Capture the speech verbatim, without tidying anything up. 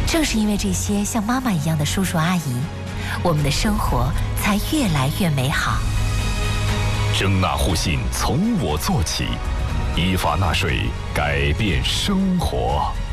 正是因为这些像妈妈一样的叔叔阿姨，我们的生活才越来越美好。 征纳互信从我做起，依法纳税改变生活。